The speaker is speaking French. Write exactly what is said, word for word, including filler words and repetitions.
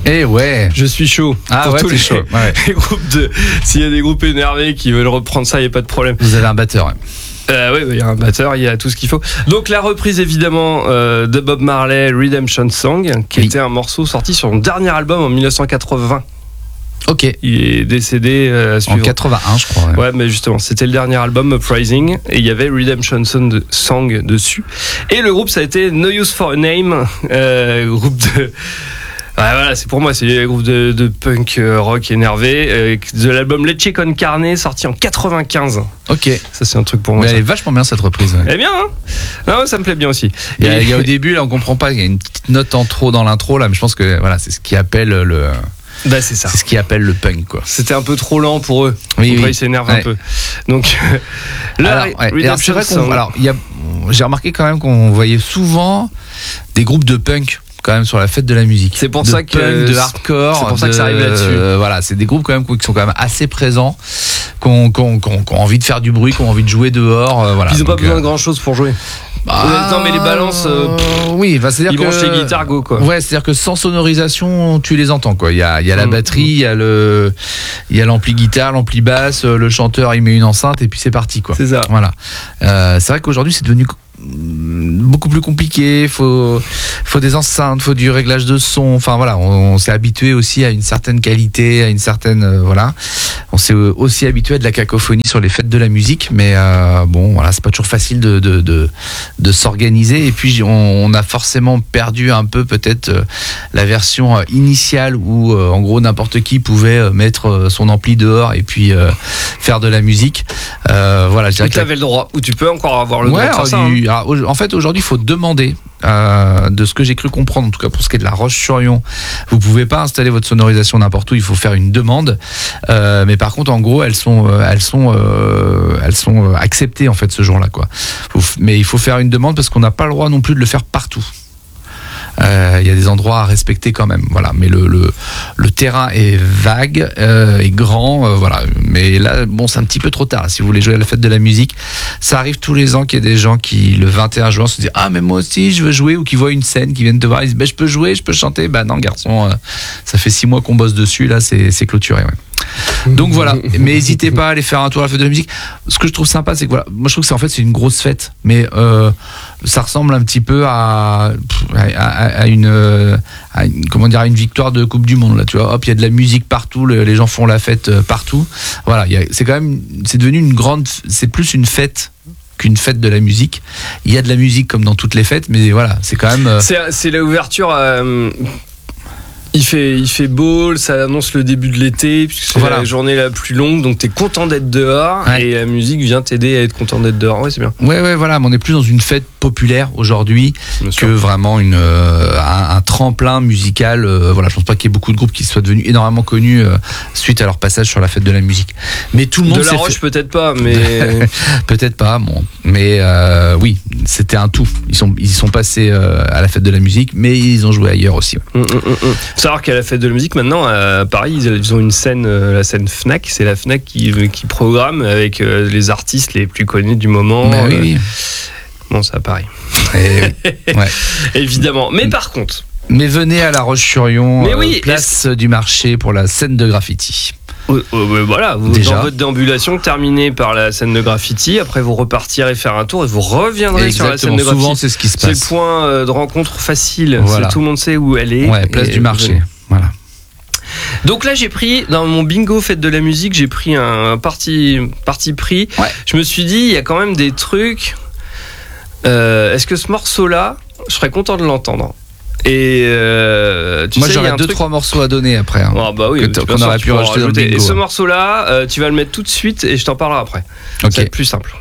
Eh ouais. Je suis chaud. Ah pour ouais, tous t'es les, chaud. Ouais. les groupes de. S'il y a des groupes énervés qui veulent reprendre ça, il n'y a pas de problème. Vous avez un batteur. Ouais. Euh, oui, il y a un batteur, il y a tout ce qu'il faut. Donc la reprise évidemment euh, de Bob Marley, Redemption Song, qui oui. était un morceau sorti sur son dernier album en dix-neuf cent quatre-vingts. Ok. Il est décédé euh, en quatre-vingt-un, je crois. Ouais. ouais, mais justement, c'était le dernier album Uprising et il y avait Redemption Song dessus. Et le groupe, ça a été No Use for a Name, euh, groupe de. Ouais, voilà, c'est pour moi, c'est un groupe de, de punk rock énervé euh, de l'album Leche con Carne sorti en quatre-vingt-quinze. Ok. Ça, c'est un truc pour moi. Mais ça. elle est vachement bien cette reprise. Ouais. Elle est bien, hein. Non, ça me plaît bien aussi. Il y, a, il y a au début, là, on comprend pas. Il y a une petite note en trop dans l'intro, là, mais je pense que voilà, c'est ce qui appelle le. Bah c'est ça. C'est ce qu'ils appellent le punk, quoi. C'était un peu trop lent pour eux. Oui, donc oui. ils s'énervent ouais. un peu. Donc là, alors, ouais. alors, c'est vrai qu'on, alors il y a, j'ai remarqué quand même qu'on voyait souvent des groupes de punk quand même sur la fête de la musique. C'est pour de ça que punk, de hardcore. C'est pour ça de, que ça arrive là-dessus. Euh, voilà, c'est des groupes quand même qui sont quand même assez présents, qui ont, qui ont, qui ont, qui ont envie de faire du bruit, qui ont envie de jouer dehors. Euh, voilà. Ils n'ont pas donc, besoin euh, de grand chose pour jouer. Bah, non mais les balances. Euh, oui, bah, c'est-à-dire ils que branchent les guitares, go quoi. Ouais, c'est-à-dire que sans sonorisation, tu les entends quoi. Il y a, il y a la batterie, il y a le, il y a l'ampli guitare, l'ampli basse, le chanteur il met une enceinte et puis c'est parti quoi. C'est ça. Voilà. Euh, c'est vrai qu'aujourd'hui c'est devenu beaucoup plus compliqué, faut faut des enceintes, faut du réglage de son, enfin voilà, on, on s'est habitué aussi à une certaine qualité, à une certaine euh, voilà, on s'est aussi habitué à de la cacophonie sur les fêtes de la musique, mais euh, bon voilà, c'est pas toujours facile de de de, de s'organiser et puis on, on a forcément perdu un peu peut-être euh, la version euh, initiale où euh, en gros n'importe qui pouvait euh, mettre euh, son ampli dehors et puis euh, faire de la musique. Euh, voilà, je dirais tu avais le droit, ou tu peux encore avoir le ouais, droit de faire ça. Du, hein. alors, en fait, aujourd'hui, il faut demander. Euh, de ce que j'ai cru comprendre, en tout cas pour ce qui est de la Roche-sur-Yon, vous pouvez pas installer votre sonorisation n'importe où. Il faut faire une demande. Euh, mais par contre, en gros, elles sont, euh, elles sont, euh, elles sont acceptées en fait ce jour-là, quoi. Faut, mais il faut faire une demande parce qu'on n'a pas le droit non plus de le faire partout. Il euh, y a des endroits à respecter quand même, voilà. Mais le le, le terrain est vague, euh, est grand, euh, voilà. Mais là, bon, c'est un petit peu trop tard. Si vous voulez jouer à la fête de la musique, ça arrive tous les ans qu'il y ait des gens qui, le vingt et un juin, se disent ah mais moi aussi je veux jouer, ou qui voient une scène, qui viennent te voir, ils disent bah, je peux jouer, je peux chanter. Bah non garçon, euh, ça fait six mois qu'on bosse dessus, là c'est c'est clôturé. Ouais. Donc voilà, mais n'hésitez pas à aller faire un tour à la fête de la musique. Ce que je trouve sympa, c'est que voilà, moi je trouve que c'est en fait c'est une grosse fête, mais euh, ça ressemble un petit peu à à, à une, à une comment dire à une victoire de Coupe du Monde là, tu vois. Hop, il y a de la musique partout, le, les gens font la fête partout. Voilà, y a, c'est quand même c'est devenu une grande, c'est plus une fête qu'une fête de la musique. Il y a de la musique comme dans toutes les fêtes, mais voilà, c'est quand même. Euh... C'est c'est l'ouverture. Euh... Il fait, il fait beau, ça annonce le début de l'été, puisque c'est voilà. la journée la plus longue, donc t'es content d'être dehors, ouais. et la musique vient t'aider à être content d'être dehors. Ouais, c'est bien. Ouais, ouais, voilà, mais on est plus dans une fête populaire aujourd'hui bien que sûr. Vraiment une, euh, un, un tremplin musical. Euh, voilà, je pense pas qu'il y ait beaucoup de groupes qui soient devenus énormément connus euh, suite à leur passage sur la fête de la musique. Mais tout le monde. De la Roche, fait... peut-être pas, mais. peut-être pas, bon. Mais euh, oui, c'était un tout. Ils sont, ils sont passés euh, à la fête de la musique, mais ils ont joué ailleurs aussi. Ouais. Mmh, mmh, mmh. Faut savoir qu'à la fête de la musique maintenant à Paris ils ont une scène, la scène Fnac, c'est la Fnac qui, qui programme avec les artistes les plus connus du moment. Bah oui, oui. Bon, c'est à Paris. Et, ouais. Évidemment. Mais par contre. Mais venez à La Roche-sur-Yon, mais oui, euh, place du marché pour la scène de graffiti. Euh, euh, voilà, vous, Déjà. Dans votre déambulation, terminée par la scène de graffiti, après vous repartirez faire un tour et vous reviendrez Exactement. sur la scène de graffiti. Souvent, c'est ce qui se passe. C'est le point de rencontre facile. Voilà. Tout le monde sait où elle est. Ouais, place du marché. Voilà. Donc là j'ai pris dans mon bingo fête de la musique, j'ai pris un parti parti pris. Ouais. Je me suis dit il y a quand même des trucs. Euh, est-ce que ce morceau-là, je serais content de l'entendre. Et euh, tu moi sais, j'aurais deux truc... trois morceaux à donner après. Hein, oh, bah oui, qu'on aurait pu rajouter dans le bingo. Et ce morceau-là, euh, tu vas le mettre tout de suite et je t'en parlerai après. Okay. Ça va être plus simple.